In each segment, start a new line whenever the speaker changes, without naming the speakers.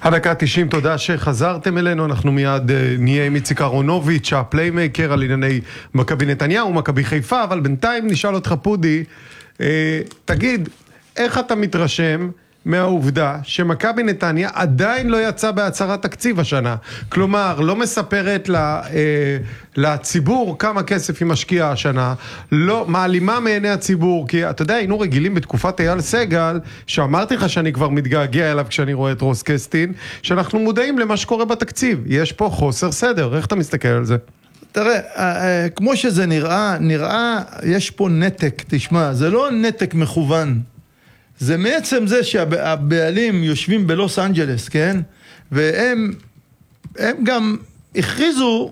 הדקה 90, תודה שחזרתם אלינו. אנחנו מיד נהיה עם איציק אהרונוביץ', הפליימייקר על ענייני מכבי נתניה ומכבי חיפה, אבל בינתיים נשאל אותך פודי, תגיד, איך אתה מתרשם מהעובדה שמכבי נתניה עדיין לא יצא בהצהרת תקציב השנה? כלומר, לא מספרת לציבור כמה כסף היא משקיעה השנה, לא מעלימה מעיני הציבור, כי אתה יודע, היינו רגילים בתקופת אייל סגל, שאמרתי לך שאני כבר מתגעגע אליו כשאני רואה את רוס קסטין, שאנחנו מודעים למה שקורה בתקציב. יש פה חוסר סדר, איך אתה מסתכל על זה?
תראה, כמו שזה נראה, יש פה נתק, תשמע, זה לא נתק מכוון. זה מעצם זה שהבעלים יושבים בלוס אנג'לס, כן? והם גם הכריזו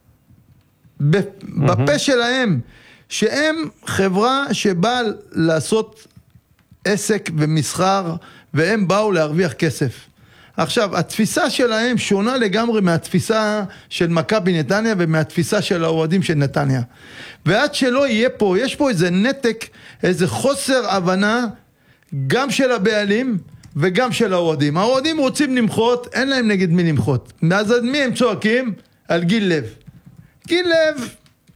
בפה שלהם שהם חברה שבאה לעשות עסק ומסחר, והם באו להרוויח כסף. עכשיו, התפיסה שלהם שונה לגמרי מהתפיסה של מכבי נתניה ומהתפיסה של האוהדים של נתניה. ועד שלא יהיה פה, יש פה איזה נתק, איזה חוסר הבנה, גם של הבעלים וגם של האוהדים. האוהדים רוצים למחות, אין להם נגד מי למחות. אז מי הם צועקים? על גיל לב. גיל לב,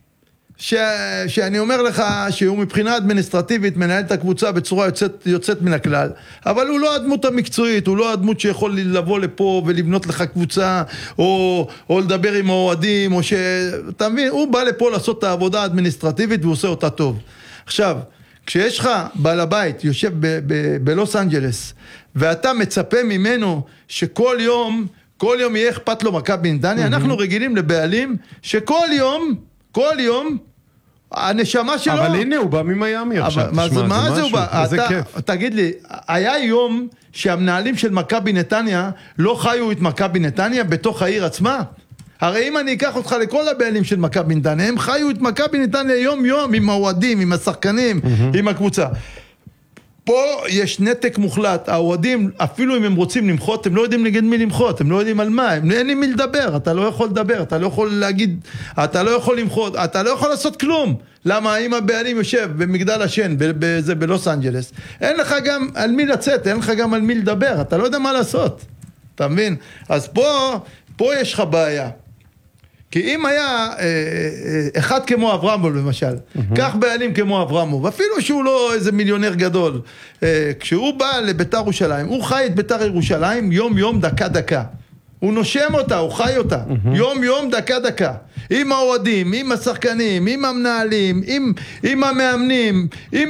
שאני אומר לך שהוא מבחינה אדמיניסטרטיבית מנהל את הקבוצה בצורה יוצאת מן הכלל, אבל הוא לא הדמות המקצועית, הוא לא הדמות שיכול לבוא לפה ולבנות לך קבוצה, או לדבר עם האוהדים, או אתה מבין, הוא בא לפה לעשות את העבודה האדמיניסטרטיבית והוא עושה אותה טוב. עכשיו, כשיש לך בעל הבית יושב בלוס אנג'לס, ואתה מצפה ממנו שכל יום יהיה אכפת לו מכבי נתניה, אנחנו רגילים לבעלים שכל יום, הנשמה שלו...
אבל הנה, הוא בא ממיימי עכשיו.
מה זה הוא בא? תגיד לי, היה יום שהמנהלים של מכבי נתניה לא חיו את מכבי נתניה בתוך העיר עצמה? הרי אם אני אקח אותך לכל הבעלים של מכבי נתניה, הם חיו את מכבי נתניה יום יום, עם האוהדים, עם השחקנים, עם הקבוצה. פה יש נתק מוחלט, האוהדים, אפילו אם הם רוצים למחות, הם לא יודעים נגד מי למחות, הם לא יודעים על מה, אין עם מי לדבר, אתה לא יכול לדבר, אתה לא יכול להגיד, אתה לא יכול למחות, אתה לא יכול לעשות כלום. למה? אם הבעלים יושב במגדל השן, בלוס אנג'לס, אין לך גם על מי לצאת, אין לך גם על מי לדבר, אתה לא יודע מה לעשות. אתה מבין? אז פה יש לך בעיה. כי אם היה אחד כמו אברמוב למשל, כך בעלים כמו אברמוב, אפילו שהוא לא איזה מיליונר גדול, כשהוא בא לביתר ירושלים, הוא חי את ביתר ירושלים יום יום דקה דקה. הוא נושם אותה, הוא חי אותה, יום יום דקה דקה. עם האוהדים, עם השחקנים, עם המנהלים, עם המאמנים,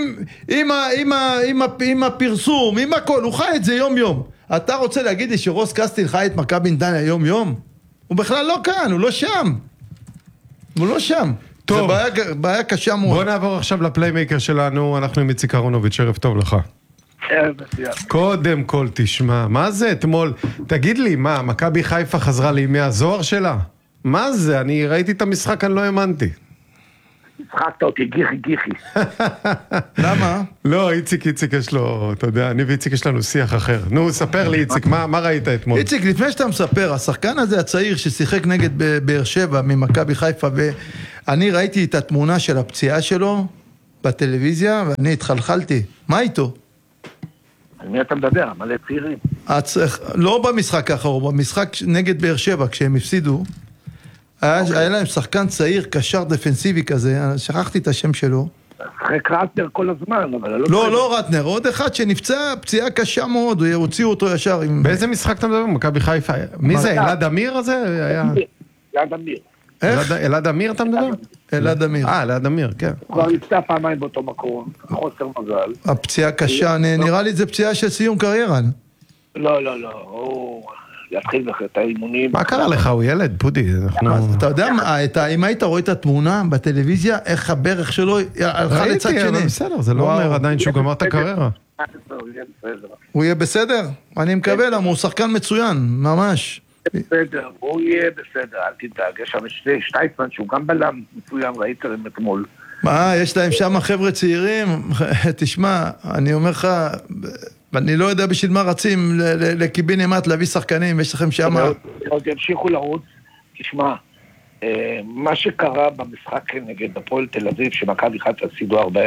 עם הפרסום, עם הכל, הוא חי את זה יום יום. אתה רוצה להגיד לי שרוס קסטין חי את מכבי נתניה יום יום? הוא בכלל לא כאן, הוא לא שם. הוא לא שם. טוב. זה בעיה קשה מאוד.
בוא נעבור עכשיו לפליימייקר שלנו, אנחנו עם איציק אהרונוביץ', ערב טוב לך. קודם כל תשמע, מה זה אתמול? תגיד לי, מה, מכבי חיפה חזרה לימי הזוהר שלה? מה זה? אני ראיתי את המשחק, אני לא האמנתי.
הצחקת אותי, גיחי.
למה?
לא, איציק יש לו, אתה יודע, אני ואיציק יש לנו שיח אחר. נו, ספר לי איציק, מה ראית אתמול?
איציק, לפני שאתה מספר, השחקן הזה הצעיר ששיחק נגד באר שבע ממכבי חיפה, ואני ראיתי את התמונה של הפציעה שלו בטלוויזיה, ואני התחלחלתי. מה איתו?
על מי אתה מדבר? מלא צעירים.
לא במשחק האחרון, במשחק נגד באר שבע, כשהם הפסידו, היה להם שחקן צעיר, קשר דפנסיבי כזה, שכחתי את השם שלו.
שחק רטנר כל הזמן, אבל
לא רטנר, עוד אחד שנפצע פציעה קשה מאוד, הוציאו אותו ישר.
באיזה משחק אתה מדבר? מכבי חיפה. מי זה? אלעד אמיר הזה?
אלעד אמיר.
איך?
אלעד אמיר אתה מדבר?
אלעד אמיר.
אלעד אמיר, כן.
הוא כבר נפצע פעמיים באותו מקום, חוסר מזל.
הפציעה קשה, נראה לי זה פציעה של סיום קריירה.
לא, הוא יתחיל את האימונים.
מה קרה לך? הוא ילד, פודי.
אתה יודע, אם היית רואה את התמונה בטלוויזיה, איך הברך שלו הלכה לצד שני.
ראיתי, אבל בסדר, זה לא אומר עדיין שהוא גמר את הקריירה.
הוא יהיה בסדר? אני מקווה, למה הוא שחקן מצוין, ממש.
בסדר, הוא יהיה בסדר, אל תדאג, יש שם שטייצמן שהוא גם בלם מצוין, ראית להם אתמול.
יש להם שם חבר'ה צעירים, תשמע, אני אומר לך, אני לא יודע בשביל מה רצים לקיבינימט להביא שחקנים, יש לכם שם...
עוד ימשיכו לרוץ, תשמע, מה שקרה במשחק נגד הפועל תל אביב, שמכבי חיפה הפסידו 4-0,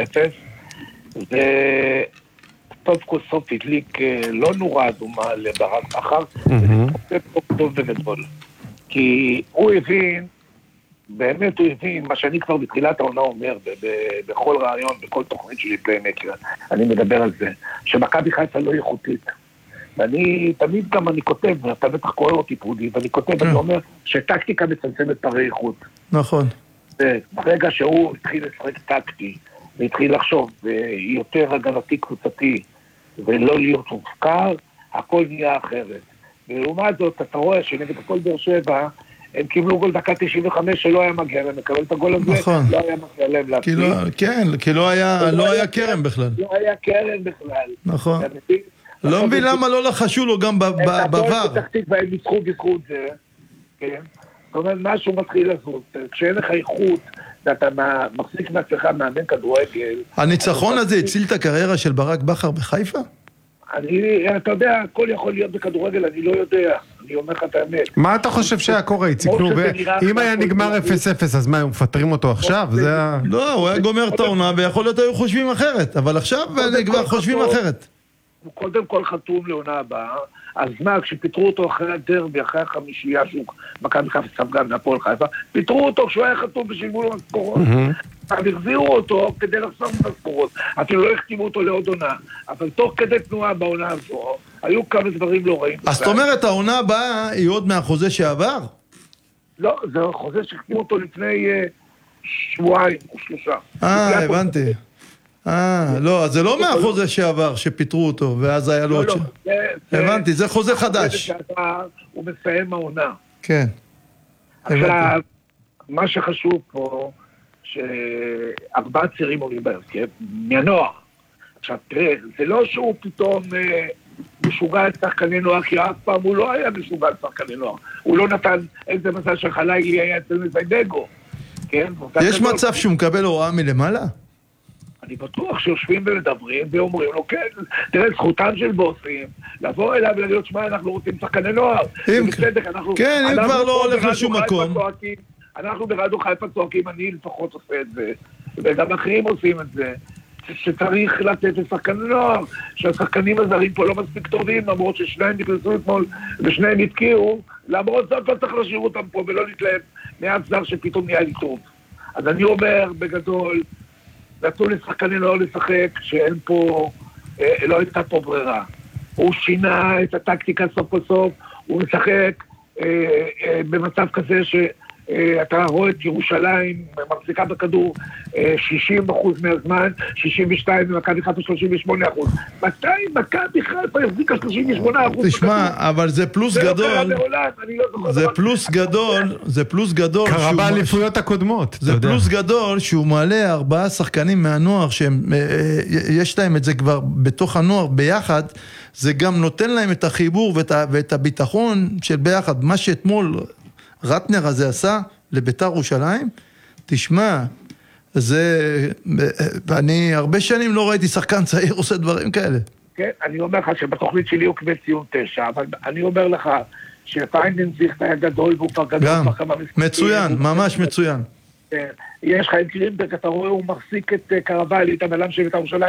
זה סוף כל סוף הדליק לא נורה אדומה לברק בכר, זה טוב וגדול. כי הוא הבין, באמת הוא הבין, מה שאני כבר בתחילת העונה אומר, בכל רעיון, בכל תוכנית שלי פליימקר, אני מדבר על זה, שמכבי חיפה לא איכותית. ואני תמיד גם אני כותב, אתה בטח קורא אותי פרודי, ואני כותב, אני אומר שטקטיקה מצמצמת פערי איכות.
נכון.
ברגע שהוא התחיל לשחק טקטי, והתחיל לחשוב יותר הגנתי קבוצתי, ולא להיות מופקר, הכל נהיה אחרת. ולעומת זאת, אתה רואה שנגד הפועל באר שבע, הם קיבלו גול דקה 95 שלא היה מגיע להם, מקבל את הגול הזה,
נכון.
לא היה מגיע להם להפסיד.
כן, כי לא היה קרם בכלל.
לא היה קרן בכלל.
נכון. לא מבין למה לא לחשו לו גם בעבר.
והם ניצחו בזכות זה, כן? זאת אומרת, משהו מתחיל לזוז. כשאין לך איכות, ואתה מחזיק מעצמך מאמן כדורגל...
הניצחון הזה הציל את הקריירה של ברק בכר בחיפה?
אתה יודע, הכל יכול להיות בכדורגל, אני לא יודע. אני אומר לך את האמת.
מה אתה חושב שהיה קורה, איציק? אם היה נגמר 0-0, אז מה, הם מפטרים אותו עכשיו?
לא, הוא היה גומר את העונה, ויכול להיות היו חושבים אחרת, אבל עכשיו כבר חושבים אחרת.
הוא קודם כל חתום לעונה הבאה, אז מה, כשפיטרו אותו אחרי הדרבי, אחרי החמישייה שהוא מכבי חיפה ספגה מהפועל חיפה, פיטרו אותו כשהוא היה חתום ושילמו לו משכורות. אז החזירו אותו כדי לחסום משכורות, אפילו לא החתימו אותו לעוד עונה, אבל תוך כדי תנועה בעונה הזו, היו כמה דברים לא רעים.
אז זאת אומרת, העונה הבאה היא עוד מהחוזה שעבר?
לא, זה חוזה שהחתימו אותו לפני שבועיים או 3.
הבנתי. לא, אז זה לא מהחוזה שעבר שפיטרו אותו, ואז היה לו עוד שם. הבנתי, זה חוזה חדש.
הוא מסיים העונה.
כן.
עכשיו, מה שחשוב פה, שארבעה צעירים עולים בהרכב, מהנוער. עכשיו, תראה, זה לא שהוא פתאום משוגע את שחקני נוער, כי אף פעם הוא לא היה משוגע את שחקני נוער. הוא לא נתן איזה מצב שחלילי היה אצל מסיידגו.
יש מצב שהוא מקבל הוראה מלמעלה?
אני בטוח שיושבים ומדברים ואומרים לו, כן, תראה, זכותם של בוסים, לבוא אליו ולהגיד, שמע, אנחנו רוצים שחקני נוער.
כן, אם כבר לא הולך לשום מקום.
אנחנו ברדיו חיפה צועקים, אני לפחות עושה את זה, וגם אחרים עושים את זה, שצריך לתת לשחקני נוער, שהשחקנים הזרים פה לא מספיק טובים, למרות ששניים נכנסו אתמול ושניהם התקיעו, למרות זאת לא צריך להשאיר אותם פה ולא להתלהב מאף זר שפתאום נהיה לי טוב. אז אני אומר, בגדול, נתנו לשחקנים לא לשחק, שאין פה, לא הייתה פה ברירה. הוא שינה את הטקטיקה סוף כל סוף, הוא משחק במצב כזה שאתה רואה את ירושלים מחזיקה בכדור 60% מהזמן, 62 ומכבי חיפה 38%. מתי מכבי חיפה החזיקה 38%?
תשמע, אבל זה פלוס גדול. זה פלוס גדול.
קרה באליפויות הקודמות.
זה פלוס גדול שהוא מעלה 4 שחקנים מהנוער שיש להם את זה כבר בתוך הנוער ביחד, זה גם נותן להם את החיבור ואת הביטחון של ביחד. מה שאתמול רטנר הזה עשה לביתר ירושלים, תשמע, אני הרבה שנים לא ראיתי שחקן צעיר עושה דברים כאלה.
כן, אני אומר לך שבתוכנית שלי הוא קיבל ציון 9, אבל אני אומר לך שפיינדנזיך היה גדול והוא כבר גדול.
גם, מצוין, ממש מצוין.
יש לך את גרינברג, אתה רואה, הוא מחזיק את קרבלי, את הבלם של בית"ר ירושלים,